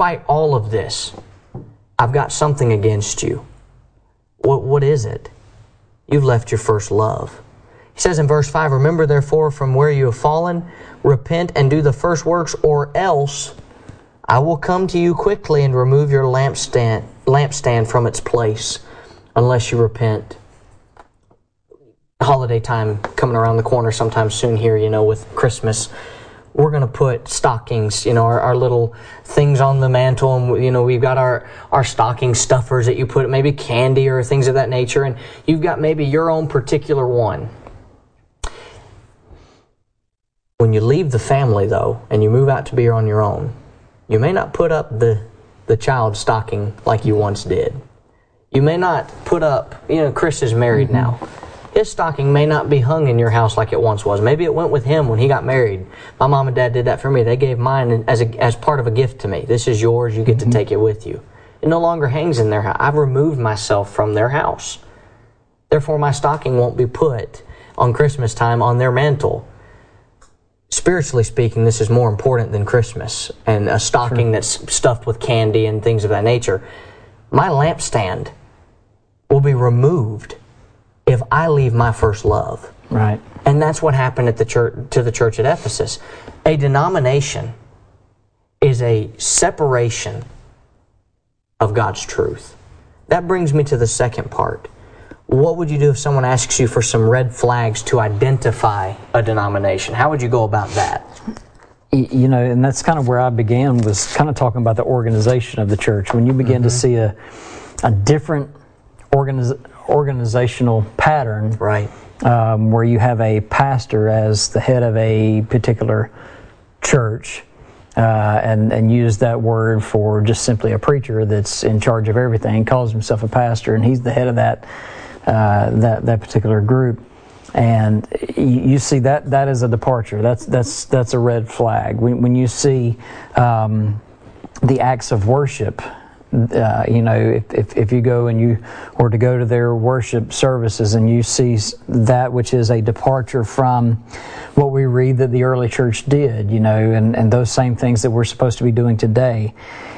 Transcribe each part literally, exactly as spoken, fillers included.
despite all of this, I've got something against you. What, what is it? You've left your first love. He says in verse five, remember therefore from where you have fallen, repent and do the first works, or else I will come to you quickly and remove your lampstand, lampstand from its place, unless you repent. Holiday time coming around the corner sometime soon here, you know, with Christmas. We're going to put stockings, you know, our, our little things on the mantle, and, you know, we've got our, our stocking stuffers that you put, maybe candy or things of that nature, and you've got maybe your own particular one. When you leave the family, though, and you move out to be on your own, you may not put up the, the child's stocking like you once did. You may not put up, you know, Chris is married mm-hmm. now. His stocking may not be hung in your house like it once was. Maybe it went with him when he got married. My mom and dad did that for me. They gave mine as a, as part of a gift to me. This is yours. You get mm-hmm. to take it with you. It no longer hangs in their house. I've removed myself from their house. Therefore, my stocking won't be put on Christmas time on their mantle. Spiritually speaking, this is more important than Christmas and a stocking sure. that's stuffed with candy and things of that nature. My lampstand will be removed if I leave my first love. Right. And that's what happened at the church, to the church at Ephesus. A denomination is a separation of God's truth. That brings me to the second part. What would you do if someone asks you for some red flags to identify a denomination? How would you go about that? You know, and that's kind of where I began, was kind of talking about the organization of the church. When you begin mm-hmm. to see a, a different organiz- organizational pattern, right, um, where you have a pastor as the head of a particular church, uh, and, and use that word for just simply a preacher that's in charge of everything, calls himself a pastor, and he's the head of that uh, that that particular group. And you, you see that that is a departure. That's that's that's a red flag. When, when you see um, the acts of worship, uh, you know, if, if if you go and you were to go to their worship services and you see that which is a departure from what we read that the early church did, you know, and, and those same things that we're supposed to be doing today.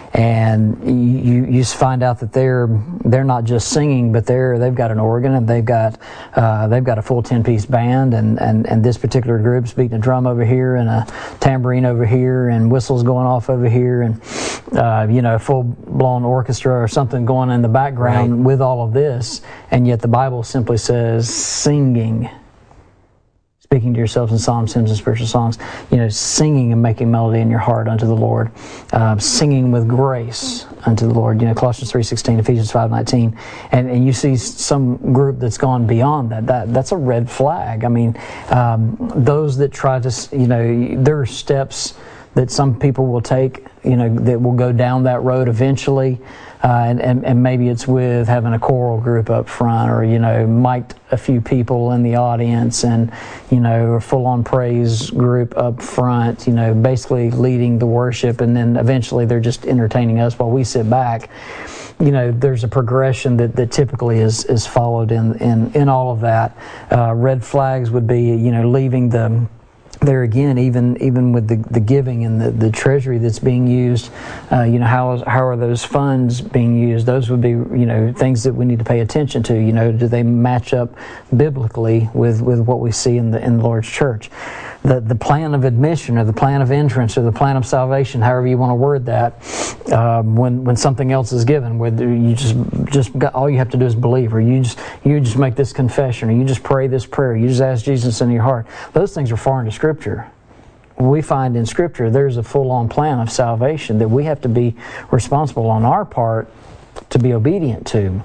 And you you find out that they're they're not just singing, but they're they've got an organ, and they've got uh, they've got a full ten piece band, and, and, and this particular group's beating a drum over here, and a tambourine over here, and whistles going off over here, and uh, you know, full blown orchestra or something going in the background right. with all of this, and yet the Bible simply says singing. Speaking to yourselves in psalms, hymns, and spiritual songs, you know, singing and making melody in your heart unto the Lord, uh, singing with grace unto the Lord. You know, Colossians three sixteen, Ephesians five nineteen, and and you see some group that's gone beyond that. That that's a red flag. I mean, um, those that try to, you know, there are steps that some people will take, you know, that will go down that road eventually. Uh, and, and, and maybe it's with having a choral group up front, or, you know, mic'd a few people in the audience, and, you know, a full-on praise group up front, you know, basically leading the worship, and then eventually they're just entertaining us while we sit back. You know, there's a progression that, that typically is, is followed in, in, in all of that. Uh, red flags would be, you know, leaving the... There again, even even with the, the giving and the, the treasury that's being used, uh, you know, how is, how are those funds being used? Those would be, you know, things that we need to pay attention to. You know, do they match up biblically with, with what we see in the in the Lord's church? The the plan of admission, or the plan of entrance, or the plan of salvation, however you want to word that, um, when when something else is given, whether you just just got, all you have to do is believe, or you just you just make this confession, or you just pray this prayer, you just ask Jesus in your heart. Those things are foreign to Scripture. We find in Scripture there's a full-on plan of salvation that we have to be responsible on our part to be obedient to.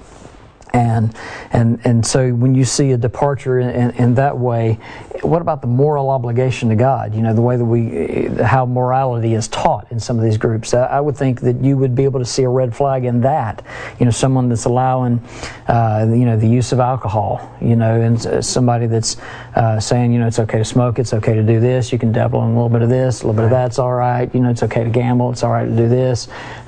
And and and so when you see a departure in, in, in that way, what about the moral obligation to God? You know, the way that we, how morality is taught in some of these groups. I, I would think that you would be able to see a red flag in that. You know, someone that's allowing, uh, you know, the use of alcohol. You know, and somebody that's uh, saying, you know, it's okay to smoke, it's okay to do this. You can dabble in a little bit of this, a little bit of that's all right. You know, it's okay to gamble, it's all right to do this.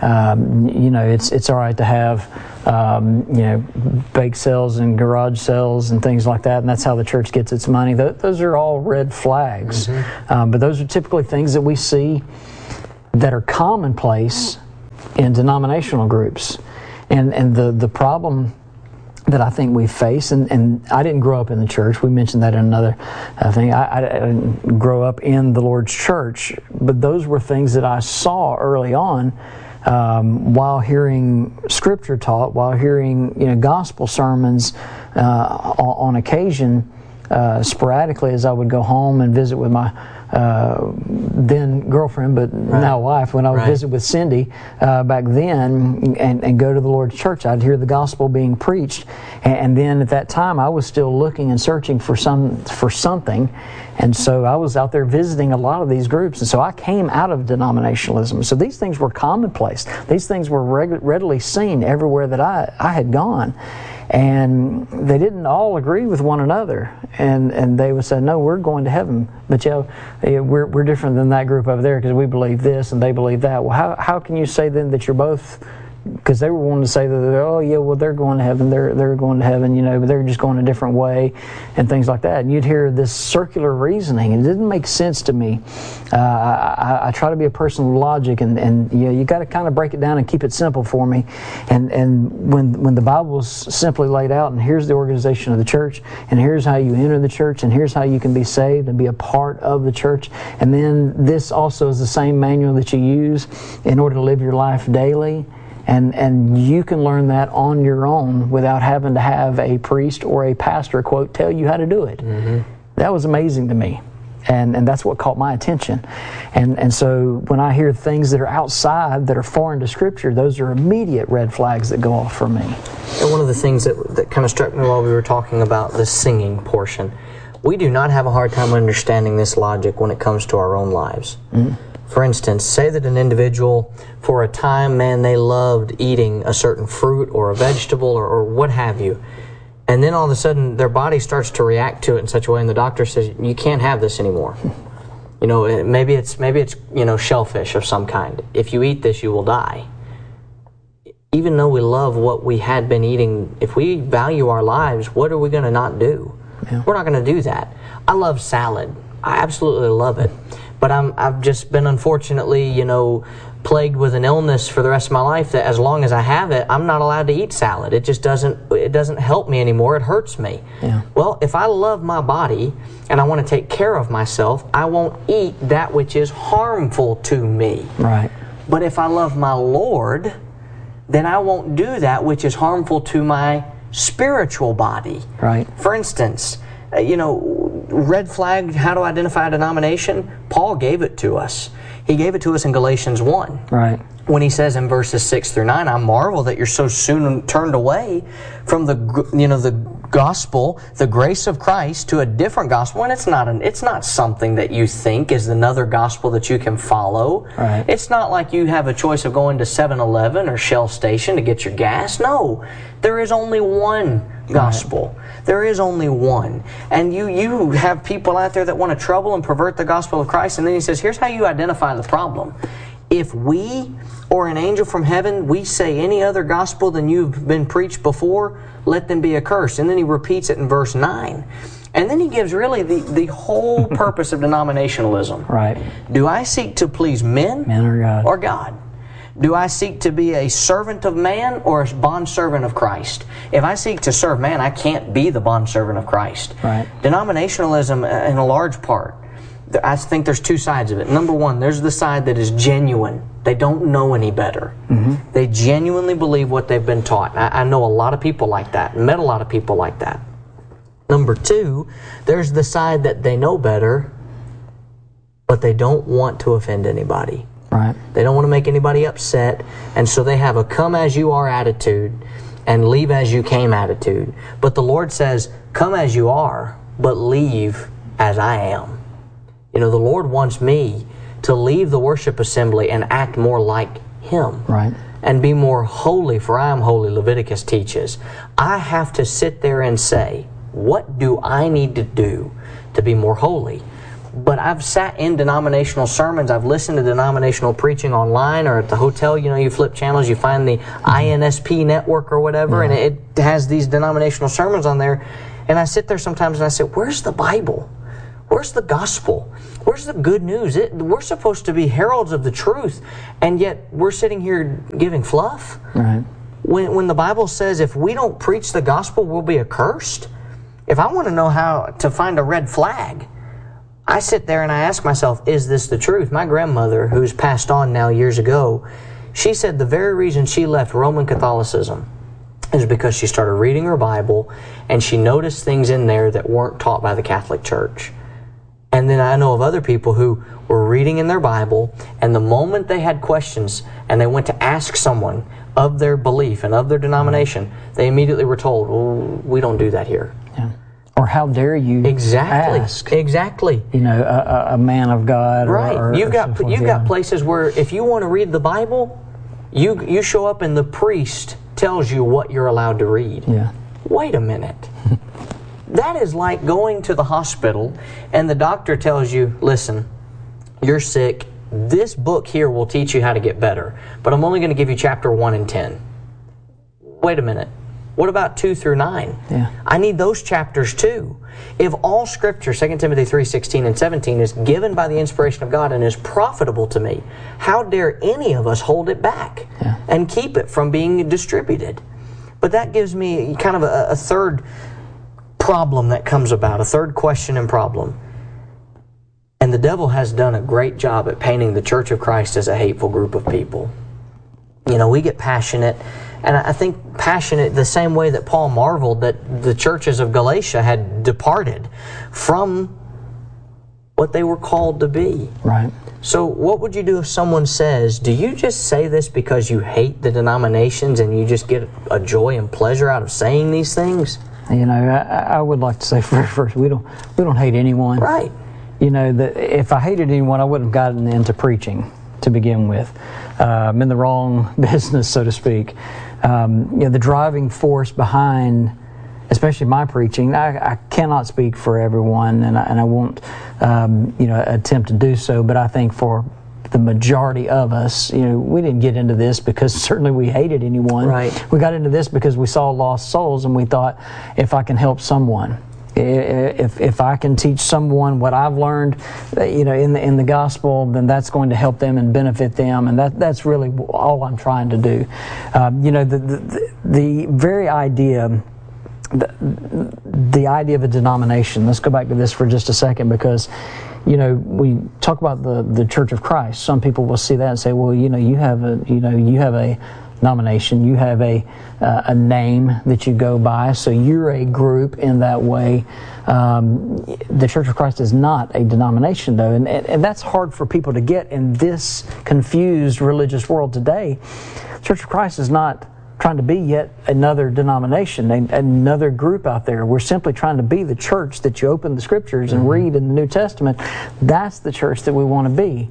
Um, you know, it's it's all right to have. Um, you know, bake sales and garage sales and things like that, and that's how the church gets its money. Th- those are all red flags. Mm-hmm. Um, but those are typically things that we see that are commonplace in denominational groups. And and the, the problem that I think we face, and, and I didn't grow up in the church. We mentioned that in another uh, thing. I, I didn't grow up in the Lord's church, but those were things that I saw early on um, while hearing Scripture taught, while hearing you know gospel sermons uh, on, on occasion, uh, sporadically as I would go home and visit with my Uh, then girlfriend, but right. now wife, when I would right. visit with Cindy uh, back then and, and go to the Lord's church, I'd hear the gospel being preached, and, and then at that time I was still looking and searching for some for something, and so I was out there visiting a lot of these groups, and so I came out of denominationalism. So these things were commonplace. These things were reg- readily seen everywhere that I, I had gone. And they didn't all agree with one another, and, and they would say, "No, we're going to heaven, but you know, we're we're different than that group over there because we believe this and they believe that." Well, how how can you say then that you're both? Because they were wanting to say that, oh yeah, well they're going to heaven, they're they're going to heaven, you know, but they're just going a different way, and things like that. And you'd hear this circular reasoning, and it didn't make sense to me. Uh, I, I try to be a person of logic, and, and you know, you got to kind of break it down and keep it simple for me. And and when when the Bible's simply laid out, and here's the organization of the church, and here's how you enter the church, and here's how you can be saved and be a part of the church, and then this also is the same manual that you use in order to live your life daily. And and you can learn that on your own without having to have a priest or a pastor, quote, tell you how to do it. Mm-hmm. That was amazing to me. And and that's what caught my attention. And and so when I hear things that are outside, that are foreign to Scripture, those are immediate red flags that go off for me. And one of the things that, that kind of struck me while we were talking about the singing portion, we do not have a hard time understanding this logic when it comes to our own lives. Mm-hmm. For instance, say that an individual, for a time, man, they loved eating a certain fruit or a vegetable or, or what have you. And then all of a sudden, their body starts to react to it in such a way, and the doctor says, you can't have this anymore. You know, maybe it's, maybe it's you know, shellfish of some kind. If you eat this, you will die. Even though we love what we had been eating, if we value our lives, what are we going to not do? Yeah. We're not going to do that. I love salad. I absolutely love it. But I'm, I've just been unfortunately, you know, plagued with an illness for the rest of my life that as long as I have it, I'm not allowed to eat salad. It just doesn't, it doesn't help me anymore. It hurts me. Yeah. Well, if I love my body and I want to take care of myself, I won't eat that which is harmful to me. Right. But if I love my Lord, then I won't do that which is harmful to my spiritual body. Right. For instance, uh, you know, red flag, how to identify a denomination, Paul gave it to us. He gave it to us in Galatians one. Right. When he says in verses six through nine, I marvel that you're so soon turned away from the, you know, the gospel, the grace of Christ, to a different gospel. And it's not an, it's not something that you think is another gospel that you can follow. Right. It's not like you have a choice of going to seven eleven or Shell Station to get your gas. No, there is only one gospel. Right. There is only one. And you, you have people out there that want to trouble and pervert the gospel of Christ. And then he says, here's how you identify the problem. If we or an angel from heaven, we say any other gospel than you've been preached before, let them be accursed. And then he repeats it in verse nine. And then he gives really the, the whole purpose of denominationalism. Right. Do I seek to please men, men or God? Or God? Do I seek to be a servant of man or a bondservant of Christ? If I seek to serve man, I can't be the bondservant of Christ. Right. Denominationalism, in a large part, I think there's two sides of it. Number one, there's the side that is genuine. They don't know any better. Mm-hmm. They genuinely believe what they've been taught. I, I know a lot of people like that, met a lot of people like that. Number two, there's the side that they know better, but they don't want to offend anybody. Right. They don't want to make anybody upset, and so they have a come as you are attitude and leave as you came attitude. But the Lord says, come as you are, but leave as I am. You know, the Lord wants me to leave the worship assembly and act more like Him. Right. And be more holy, for I am holy, Leviticus teaches. I have to sit there and say, what do I need to do to be more holy? But I've sat in denominational sermons, I've listened to denominational preaching online or at the hotel. You know, you flip channels, you find the I N S P network or whatever, yeah. and it has these denominational sermons on there. And I sit there sometimes and I say, where's the Bible? Where's the gospel? Where's the good news? It, we're supposed to be heralds of the truth, and yet we're sitting here giving fluff. Right. When, when the Bible says if we don't preach the gospel, we'll be accursed. If I want to know how to find a red flag, I sit there and I ask myself, is this the truth? My grandmother, who's passed on now years ago, she said the very reason she left Roman Catholicism is because she started reading her Bible and she noticed things in there that weren't taught by the Catholic Church. And then I know of other people who were reading in their Bible, and the moment they had questions and they went to ask someone of their belief and of their denomination, they immediately were told, well, we don't do that here. Yeah. Or how dare you exactly. ask? Exactly. You know, a, a man of God. Right. Or, or, you've or got so you've yeah. got places where if you want to read the Bible, you you show up and the priest tells you what you're allowed to read. Yeah. Wait a minute. That is like going to the hospital and the doctor tells you, listen, you're sick. This book here will teach you how to get better, but I'm only going to give you chapter one and ten. Wait a minute. What about two through nine? Yeah. I need those chapters too. If all Scripture, Second Timothy three sixteen and seventeen, is given by the inspiration of God and is profitable to me, how dare any of us hold it back yeah. and keep it from being distributed? But that gives me kind of a, a third problem that comes about, a third question and problem. And the devil has done a great job at painting the Church of Christ as a hateful group of people. You know, we get passionate, and I think passionate the same way that Paul marveled that the churches of Galatia had departed from what they were called to be. Right. So what would you do if someone says, do you just say this because you hate the denominations and you just get a joy and pleasure out of saying these things? You know, I, I would like to say first, we don't we don't hate anyone. Right. You know, that if I hated anyone, I wouldn't have gotten into preaching to begin with. Uh, I'm in the wrong business, so to speak. Um, you know, the driving force behind, especially my preaching, I, I cannot speak for everyone, and I, and I won't, um, you know, attempt to do so. But I think for the majority of us, you know, we didn't get into this because certainly we hated anyone. Right. We got into this because we saw lost souls, and we thought, if I can help someone, if if I can teach someone what I've learned, you know, in the in the gospel, then that's going to help them and benefit them, and that that's really all I'm trying to do. Um, you know, the, the the very idea. The, the idea of a denomination. Let's go back to this for just a second, because, you know, we talk about the, the Church of Christ. Some people will see that and say, well, you know, you have a, you know, you have a nomination, you have a uh, a name that you go by, so you're a group in that way. Um, the Church of Christ is not a denomination, though, and, and and that's hard for people to get in this confused religious world today. The Church of Christ is not trying to be yet another denomination, another group out there. We're simply trying to be the church that you open the Scriptures and mm-hmm. read in the New Testament. That's the church that we want to be.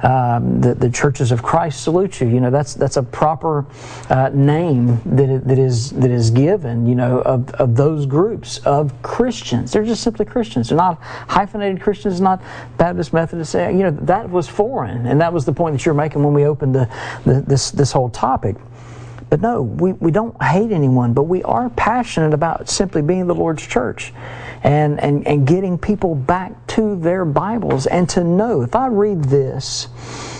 Um, the, the churches of Christ salute you. You know, that's that's a proper uh, name that that is that is given. You know, of of those groups of Christians. They're just simply Christians. They're not hyphenated Christians. Not Baptist, Methodist. You know, that was foreign, and that was the point that you're making when we opened the, the this this whole topic. But no, we, we don't hate anyone, but we are passionate about simply being the Lord's church and, and, and getting people back to their Bibles and to know, if I read this,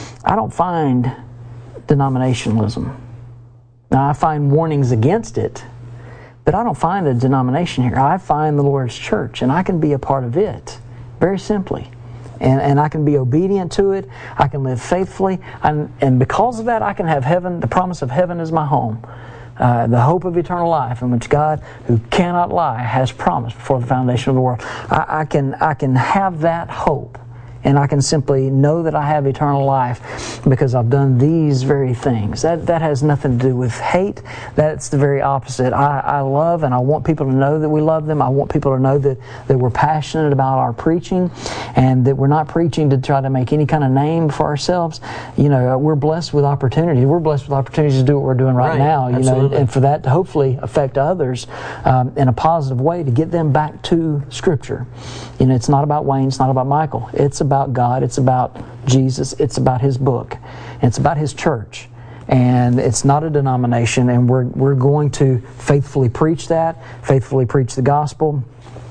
I don't find denominationalism. Now, I find warnings against it, but I don't find a denomination here. I find the Lord's church, and I can be a part of it, very simply. And, and I can be obedient to it. I can live faithfully. And, and because of that, I can have heaven. The promise of heaven is my home. Uh, the hope of eternal life, in which God, who cannot lie, has promised before the foundation of the world. I, I can I can have that hope. And I can simply know that I have eternal life because I've done these very things. That that has nothing to do with hate. That's the very opposite. I, I love and I want people to know that we love them. I want people to know that, that we're passionate about our preaching and that we're not preaching to try to make any kind of name for ourselves. You know, we're blessed with opportunities. We're blessed with opportunities to do what we're doing right, right. now. You Absolutely. know, and for that to hopefully affect others um, in a positive way to get them back to Scripture. You know, it's not about Wayne. It's not about Michael. It's about God, it's about Jesus, it's about His book, and it's about His church. And it's not a denomination, and we're we're going to faithfully preach that, faithfully preach the gospel,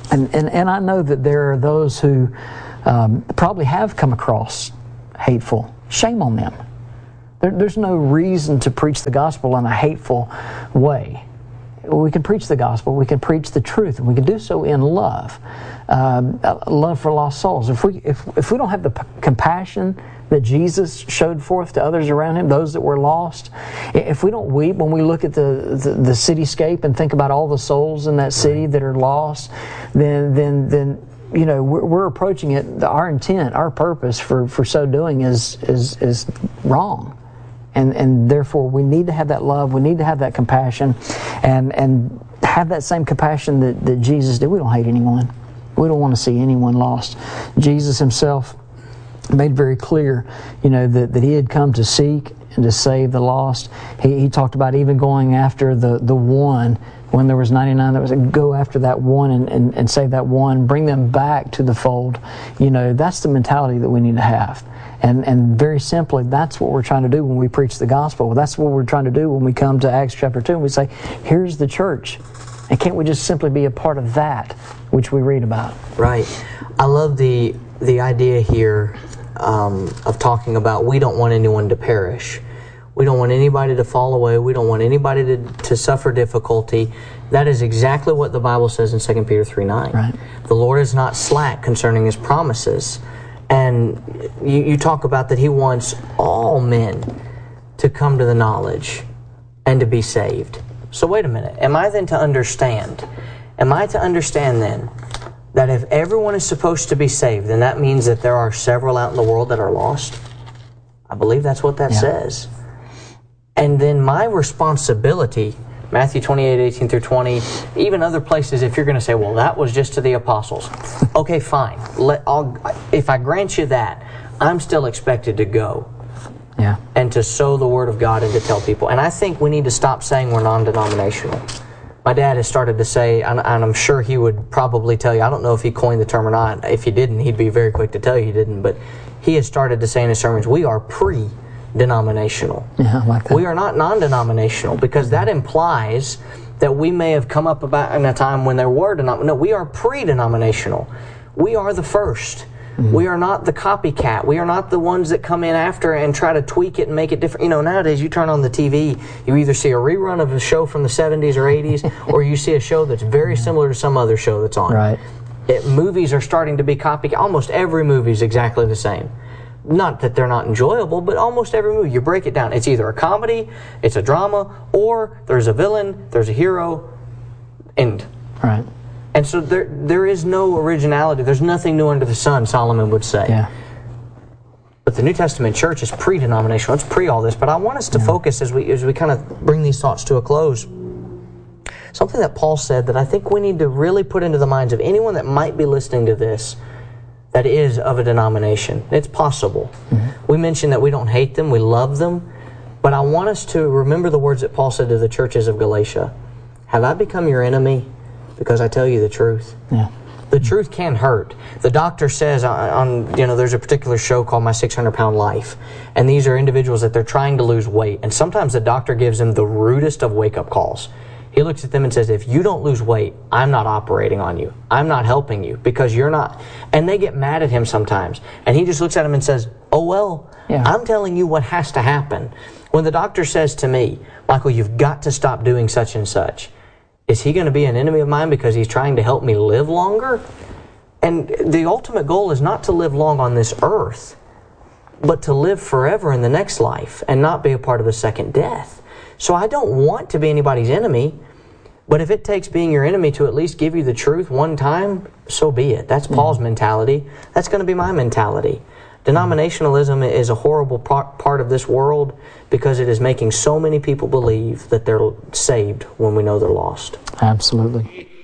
And, and, and I know that there are those who um, probably have come across hateful. Shame on them. There, there's no reason to preach the gospel in a hateful way. We can preach the gospel, we can preach the truth, and we can do so in love, um, love for lost souls. If we if if we don't have the p- compassion that Jesus showed forth to others around him, those that were lost, if we don't weep when we look at the the, the cityscape and think about all the souls in that city that are lost, then then then you know we're, we're approaching it. Our intent, our purpose for, for so doing is is is wrong. And and therefore we need to have that love, we need to have that compassion, and and have that same compassion that, that Jesus did. We don't hate anyone. We don't want to see anyone lost. Jesus himself made very clear, you know, that, that he had come to seek and to save the lost. He, he talked about even going after the, the one when there was ninety-nine. That was go after that one and, and, and save that one, bring them back to the fold. You know, that's the mentality that we need to have. And and very simply, that's what we're trying to do when we preach the gospel. That's what we're trying to do when we come to Acts chapter two and we say, here's the church. And can't we just simply be a part of that which we read about? Right. I love the the idea here um, of talking about we don't want anyone to perish. We don't want anybody to fall away. We don't want anybody to, to suffer difficulty. That is exactly what the Bible says in Second Peter three nine. Right. The Lord is not slack concerning his promises. And you, you talk about that he wants all men to come to the knowledge and to be saved. So wait a minute. Am I then to understand? Am I to understand then that if everyone is supposed to be saved, then that means that there are several out in the world that are lost? I believe that's what that yeah. says. And then my responsibility, Matthew twenty-eight, eighteen through twenty, even other places, if you're going to say, well, that was just to the apostles. Okay, fine. Let, I'll, if I grant you that, I'm still expected to go. Yeah. And to sow the word of God and to tell people. And I think we need to stop saying we're non-denominational. My dad has started to say, and, and I'm sure he would probably tell you, I don't know if he coined the term or not. If he didn't, he'd be very quick to tell you he didn't. But he has started to say in his sermons, we are pre-denominational. Yeah, I like that. We are not non-denominational, because that implies that we may have come up about in a time when there were denominational. No, we are pre-denominational. We are the first. Mm-hmm. We are not the copycat. We are not the ones that come in after and try to tweak it and make it different. You know, nowadays you turn on the T V, you either see a rerun of a show from the seventies or eighties, or you see a show that's very similar to some other show that's on. Right. It, movies are starting to be copycat. Almost every movie is exactly the same. Not that they're not enjoyable, but almost every movie, you break it down. It's either a comedy, it's a drama, or there's a villain, there's a hero, end. Right. And so there there is no originality. There's nothing new under the sun, Solomon would say. Yeah. But the New Testament church is pre-denominational. It's pre all this. But I want us to yeah. focus as we as we kind of bring these thoughts to a close. Something that Paul said that I think we need to really put into the minds of anyone that might be listening to this that is of a denomination. It's possible. Mm-hmm. We mentioned that we don't hate them, we love them. But I want us to remember the words that Paul said to the churches of Galatia. Have I become your enemy because I tell you the truth? Yeah. The truth can hurt. The doctor says on, on, you know, there's a particular show called My six hundred pound Life. And these are individuals that they're trying to lose weight. And sometimes the doctor gives them the rudest of wake-up calls. He looks at them and says, if you don't lose weight, I'm not operating on you. I'm not helping you because you're not. And they get mad at him sometimes. And he just looks at them and says, oh, well, yeah. I'm telling you what has to happen. When the doctor says to me, Michael, you've got to stop doing such and such, is he going to be an enemy of mine because he's trying to help me live longer? And the ultimate goal is not to live long on this earth, but to live forever in the next life and not be a part of the second death. So I don't want to be anybody's enemy, but if it takes being your enemy to at least give you the truth one time, so be it. That's Paul's mentality. That's going to be my mentality. Denominationalism is a horrible part of this world because it is making so many people believe that they're saved when we know they're lost. Absolutely.